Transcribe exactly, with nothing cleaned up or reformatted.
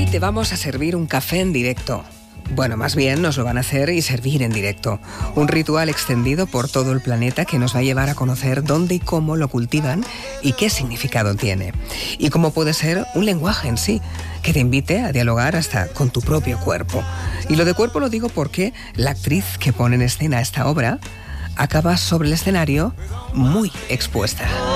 Hoy te vamos a servir un café en directo. Bueno, más bien nos lo van a hacer y servir en directo. Un ritual extendido por todo el planeta que nos va a llevar a conocer dónde y cómo lo cultivan y qué significado tiene. Y cómo puede ser un lenguaje en sí, que te invite a dialogar hasta con tu propio cuerpo. Y lo de cuerpo lo digo porque la actriz que pone en escena esta obra acaba sobre el escenario muy expuesta.